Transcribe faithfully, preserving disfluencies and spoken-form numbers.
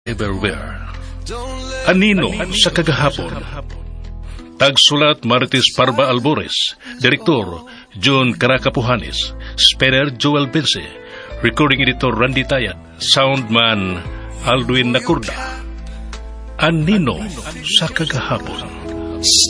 everywhere. Anino sa kagahapon. Tagsulat Marites Parba Albores, Direktor John Caracapuhanes, Speaker Joel Bense, Recording Editor Randy Tayad, Soundman Alduin Nakurda. Anino sa kagahapon.